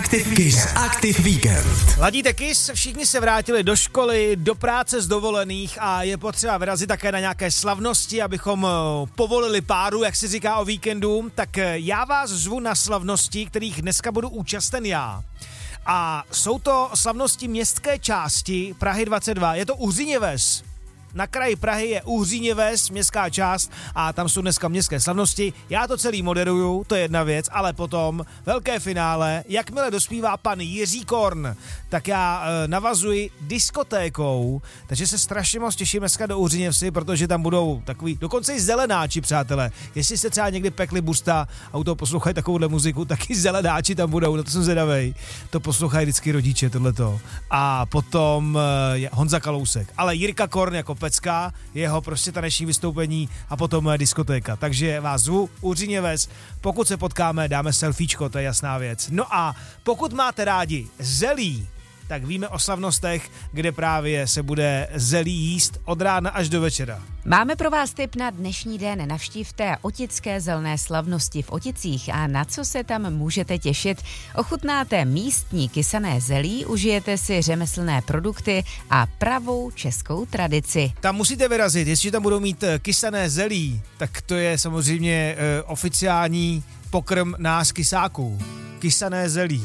Kiss Aktiv Víkend. Ladíte Kiss, všichni se vrátili do školy, do práce z dovolených a je potřeba vyrazit také na nějaké slavnosti, abychom povolili páru, jak se říká o víkendu. Tak já vás zvu na slavnosti, kterých dneska budu účasten já. A jsou to slavnosti městské části Prahy 22. Je to Uhříněves. Na kraji Prahy je Uhříněves, městská část, a tam jsou dneska městské slavnosti. Já to celý moderuju, to je jedna věc, ale potom velké finále, jakmile dospívá pan Jiří Korn, tak já navazuji diskotékou, takže se strašně moc těším dneska do Uhříněvsi, protože tam budou takový, dokonce i zelenáči, přátelé. Jestli jste třeba někdy pekli busta a u toho poslouchají takovouhle muziku, tak i zelenáči tam budou, na to jsem zvědavej. To poslouchají vždycky rodiče, tohleto. A potom Honza Kalousek, ale Jirka Korn jako pecka, jeho prostě taneční vystoupení a potom diskotéka. Takže vás zvu, Uhříněves, pokud se potkáme, dáme selfiečko, to je jasná věc. No a pokud máte rádi zelí, tak víme o slavnostech, kde právě se bude zelí jíst od rána až do večera. Máme pro vás tip na dnešní den. Navštívte Otické zelné slavnosti v Oticích a na co se tam můžete těšit. Ochutnáte místní kysané zelí, užijete si řemeslné produkty a pravou českou tradici. Tam musíte vyrazit, jestliže tam budou mít kysané zelí, tak to je samozřejmě oficiální pokrm nás kysáků. Kysané zelí.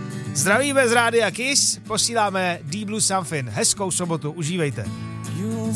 Zdravíme z rádia Kiss, posíláme Deep Blue Something. Hezkou sobotu, užívejte.